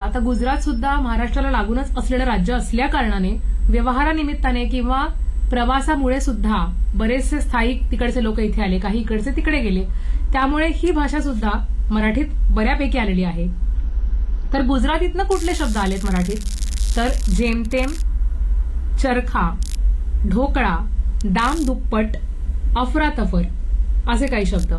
आता गुजरात सुद्धा महाराष्ट्राला लागूनच असलेलं राज्य असल्या कारणाने व्यवहारानिमित्ताने किंवा प्रवासामुळे सुद्धा बरेचसे स्थायिक तिकडचे लोक इथे आले, काही इकडचे तिकडे गेले, त्यामुळे ही भाषा सुद्धा मराठीत बऱ्यापैकी आलेली आहे. तर गुजरातीतनं कुठले शब्द आलेत मराठीत? तर जेमतेम, चरखा, ढोकळा, दाम दुप्पट, अफरातफर असे काही शब्द.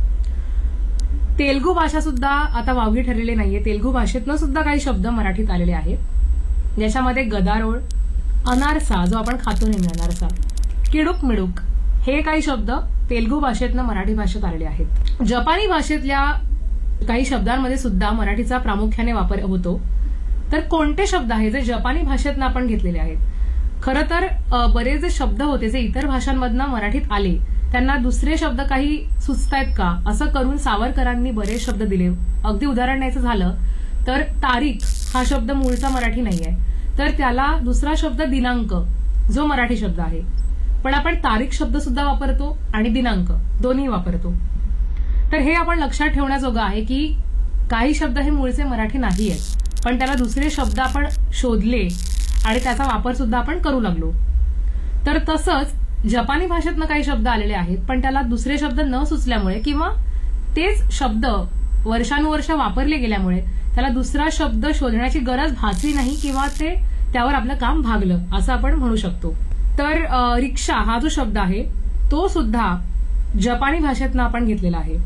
तेलुगू भाषा सुद्धा आता वावगी ठरलेली नाहीये. तेलुगू भाषेतनं सुद्धा काही शब्द मराठीत आलेले आहेत, ज्याच्यामध्ये गदारोळ, अनारसा जो आपण खातो नेहमी अनारसा, किडूक मिडूक हे काही शब्द तेलुगू भाषेतनं मराठी भाषेत आलेले आहेत. जपानी भाषेतल्या काही शब्दांमध्ये सुद्धा मराठीचा प्रामुख्याने वापर होतो. तर कोणते शब्द आहेत जे जपानी भाषेतनं आपण घेतलेले आहेत? खरं तर बरेच जे शब्द होते जे इतर भाषांमधनं मराठीत आले, त्यांना दुसरे शब्द काही सुचतायत का असं करून सावरकरांनी बरेच शब्द दिले. अगदी उदाहरण द्यायचं झालं तर तारीख हा शब्द मूळचा मराठी नाहीये, तर त्याला दुसरा शब्द दिनांक जो मराठी शब्द आहे, पण आपण तारीख शब्द सुद्धा वापरतो आणि दिनांक दोन्ही वापरतो. तर हे आपण लक्षात ठेवण्याजोगं आहे की काही शब्द हे मूळचे मराठी नाही आहेत, पण त्याला दुसरे शब्द आपण शोधले आणि त्याचा वापर सुद्धा आपण करू लागलो. तर तसंच जपानी भाषेतनं काही शब्द आलेले आहेत, पण त्याला दुसरे शब्द न सुचल्यामुळे किंवा तेच शब्द वर्षानुवर्ष वापरले गेल्यामुळे त्याला दुसरा शब्द शोधण्याची गरज भासली नाही किंवा ते त्यावर आपलं काम भागलं असं आपण म्हणू शकतो. तर रिक्षा हा जो शब्द आहे तो सुद्धा जपानी भाषेतनं आपण घेतलेला आहे.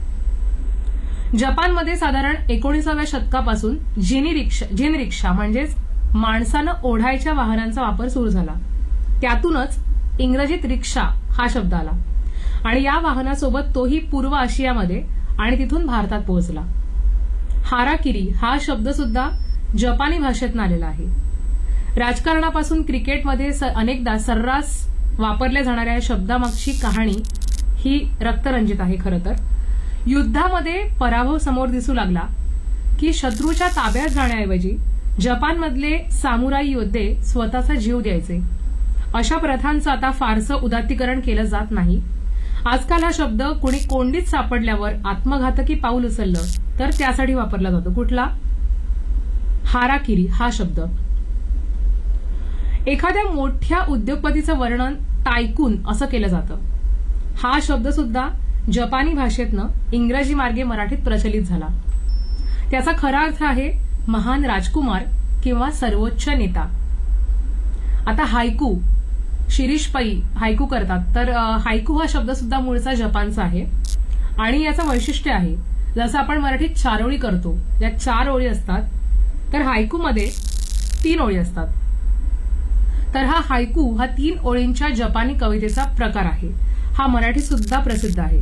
जपानमध्ये साधारण 19व्या शतकापासून जिन रिक्षा म्हणजेच माणसानं ओढायच्या वाहनांचा वापर सुरू झाला. त्यातूनच इंग्रजीत रिक्षा हा शब्द आला आणि या वाहनासोबत तोही पूर्व आशियामध्ये आणि तिथून भारतात पोहोचला. हाराकिरी हा शब्द सुद्धा जपानी भाषेतून आलेला आहे. राजकारणापासून क्रिकेटमध्ये अनेकदा सर्रास वापरल्या जाणाऱ्या शब्दामागची कहाणी ही रक्तरंजित आहे. खरं तर युद्धामध्ये पराभव समोर दिसू लागला की शत्रूच्या ताब्यात जाण्याऐवजी जपानमधले सामुराई योद्धे स्वतःचा जीव द्यायचे. अशा प्रथांचं आता फारसं उदात्तीकरण केलं जात नाही. आजकाल हा शब्द कुणी कोंडीत सापडल्यावर आत्मघातकी पाऊल उचललं तर त्यासाठी वापरला जातो. कुठला? हाराकिरी हा शब्द. एखाद्या मोठ्या उद्योगपतीचं वर्णन टायकून असं केलं जातं. हा शब्द सुद्धा जपानी भाषेतनं इंग्रजी मार्गे मराठीत प्रचलित झाला. त्याचा खरा अर्थ आहे महान राजकुमार किंवा सर्वोच्च नेता. आता हायकू, शिरीष पै हायकू करतात, तर हायकू हा शब्द सुद्धा मूळचा जपानचा आहे आणि याचं वैशिष्ट्य आहे जसं आपण मराठीत चारोळी करतो, या 4 ओळी असतात, तर हायकूमध्ये 3 ओळी असतात. तर हा हायकू हा 3 ओळींच्या जपानी कवितेचा प्रकार आहे. हा मराठी सुद्धा प्रसिद्ध आहे.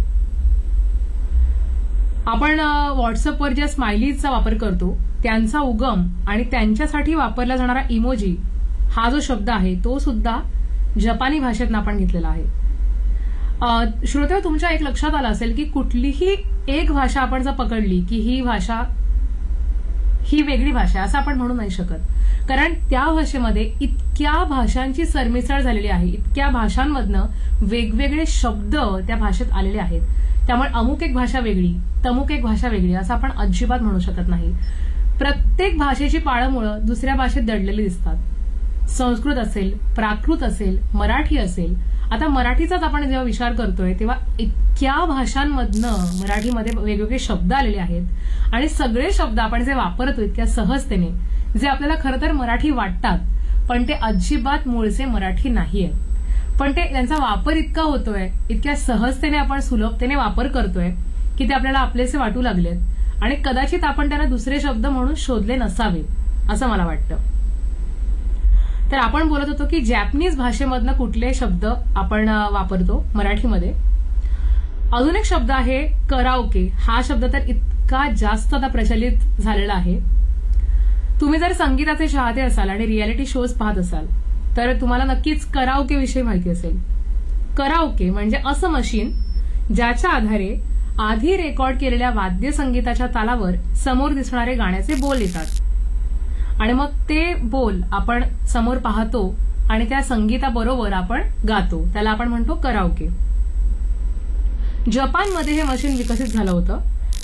आपण व्हॉट्सअपवर ज्या स्माइलीजचा वापर करतो त्यांचा उगम आणि त्यांच्यासाठी वापरला जाणारा इमोजी हा जो शब्द आहे तो सुद्धा जपानी भाषेतून आपण घेतलेला आहे. श्रोते, तुमच्या एक लक्षात आलं असेल की कुठलीही एक भाषा आपण जर पकडली की ही भाषा ही वेगळी भाषा असं आपण म्हणू नाही शकत, कारण त्या भाषेमध्ये इतक्या भाषांची सरमिसळ झालेली आहे, इतक्या भाषांमधनं वेगवेगळे शब्द त्या भाषेत आलेले आहेत. त्यामुळे अमुक एक भाषा वेगळी, तमुक एक भाषा वेगळी असं आपण अजिबात म्हणू शकत नाही. प्रत्येक भाषेची पाळंमुळं दुसऱ्या भाषेत दडलेली दिसतात. संस्कृत असेल, प्राकृत असेल, मराठी असेल. आता मराठीचाच आपण जेव्हा विचार करतोय तेव्हा इतक्या भाषांमधनं मराठीमध्ये वेगवेगळे शब्द आलेले आहेत आणि सगळे शब्द आपण जे वापरतो इतक्या सहजतेने, जे आपल्याला खरं तर मराठी वाटतात पण ते अजिबात मूळचे मराठी नाहीये, पण ते त्यांचा वापर इतका होतोय, इतक्या सहजतेने आपण सुलभतेने वापर करतोय की ते आपल्याला आपलेसे वाटू लागलेत आणि कदाचित आपण त्यांना दुसरे शब्द म्हणून शोधले नसावेत असं मला वाटतं. तर आपण बोलत होतो की जॅपनीज भाषेमधनं कुठले शब्द आपण वापरतो मराठीमध्ये. अजून एक शब्द आहे कराओके. हा शब्द तर इतका जास्त आता प्रचलित झालेला आहे. तुम्ही जर संगीताचे चाहते असाल आणि रियालिटी शोज पाहत असाल तर तुम्हाला नक्कीच कराओके विषयी माहिती असेल. कराओके म्हणजे असं मशीन ज्याच्या आधारे आधी रेकॉर्ड केलेल्या वाद्य संगीताच्या तालावर समोर दिसणारे गाण्याचे बोल येतात आणि मग ते बोल आपण समोर पाहतो आणि त्या संगीताबरोबर आपण गातो. त्याला आपण म्हणतो कराओके. जपानमध्ये हे मशीन विकसित झालं होतं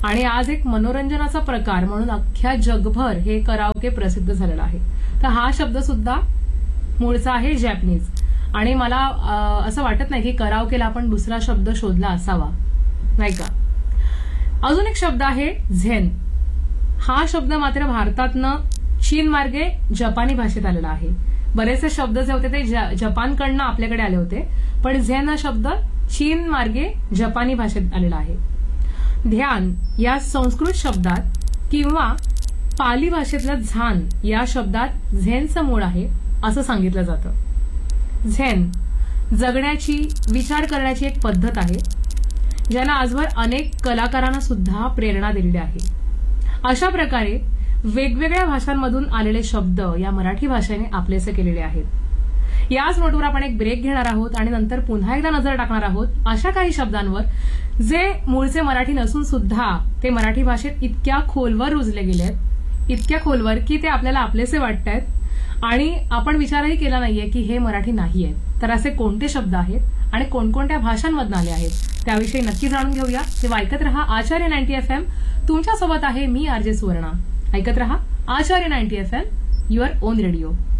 आणि आज एक मनोरंजनाचा प्रकार म्हणून अख्ख्या जगभर हे कराओके प्रसिद्ध झालेलं आहे. तर हा शब्द सुद्धा मूळचा आहे जॅपनीज. आणि मला असं वाटत नाही की कराओकेला आपण दुसरा शब्द शोधला असावा, नाही का. अजून एक शब्द आहे झेन. हा शब्द मात्र भारतातनं चीन मार्गे जपानी भाषेत आलेला आहे. बरेचसे शब्द जे होते ते जपानकडनं आपल्याकडे आले होते, पण झेन हा शब्द चीन मार्गे जपानी भाषेत आलेला आहे. ध्यान या संस्कृत शब्दात किंवा पाली भाषेतल्या झान या शब्दात झेनचं मूळ आहे असं सांगितलं जातं. झेन जगण्याची, विचार करण्याची एक पद्धत आहे, ज्याला आजवर अनेक कलाकारांना सुद्धा प्रेरणा दिलेली आहे. अशा प्रकारे वेगवेगळ्या भाषांमधून आलेले शब्द या मराठी भाषेने आपलेसे केलेले आहेत. याच नोटवर आपण एक ब्रेक घेणार आहोत आणि नंतर पुन्हा एकदा नजर टाकणार आहोत अशा काही शब्दांवर जे मूळचे मराठी नसून सुद्धा ते मराठी भाषेत इतक्या खोलवर रुजले गेले आहेत, इतक्या खोलवर की ते आपल्याला आपलेसे वाटतायत आणि आपण विचारही केला नाहीये की हे मराठी नाही आहेत. तर असे कोणते शब्द आहेत आणि कोणकोणत्या भाषांमधून आले आहेत त्याविषयी नक्की जाणून घेऊया. तेव्हा ऐकत रहा आचार्य 90 FM. तुमच्यासोबत आहे मी आरजे सुवर्णा. ऐकत रहा आचार्य 90 FM, युअर ओन रेडिओ.